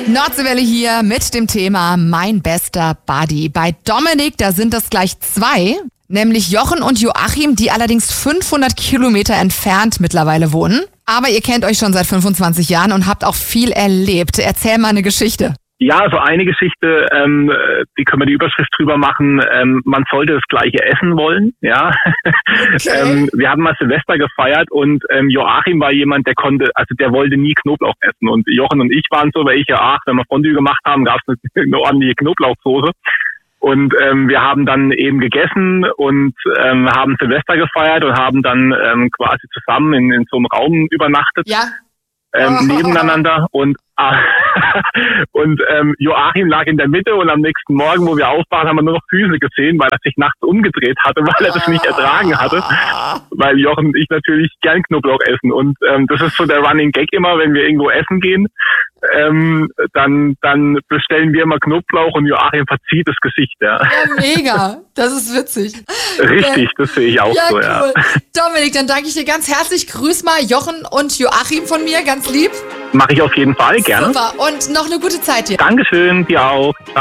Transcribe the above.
Nordseewelle hier mit dem Thema Mein bester Buddy. Bei Dominik, da sind es gleich zwei, nämlich Jochen und Joachim, die allerdings 500 Kilometer entfernt mittlerweile wohnen. Aber ihr kennt euch schon seit 25 Jahren und habt auch viel erlebt. Erzähl mal eine Geschichte. Ja, also eine Geschichte, die können wir die Überschrift drüber machen, man sollte das gleiche essen wollen, ja. Okay. Wir haben mal Silvester gefeiert und Joachim war jemand, der wollte nie Knoblauch essen. Und Jochen und ich waren so, wenn wir Fondue gemacht haben, gab es eine ordentliche Knoblauchsoße. Und wir haben dann eben gegessen und haben Silvester gefeiert und haben dann quasi zusammen in so einem Raum übernachtet. Ja. Nebeneinander und Joachim lag in der Mitte und am nächsten Morgen, wo wir aufwachen, haben wir nur noch Füße gesehen, weil er sich nachts umgedreht hatte, weil er das nicht ertragen hatte, weil Jochen und ich natürlich gern Knoblauch essen und das ist so der Running Gag immer, wenn wir irgendwo essen gehen, dann bestellen wir immer Knoblauch und Joachim verzieht das Gesicht, ja. Ja, mega. Das ist witzig. Richtig, das sehe ich auch so, cool. ja. Dominik, dann danke ich dir ganz herzlich. Grüß mal Jochen und Joachim von mir, ganz lieb. Mache ich auf jeden Fall, gerne. Super. Und noch eine gute Zeit dir. Dankeschön, dir auch. Ciao.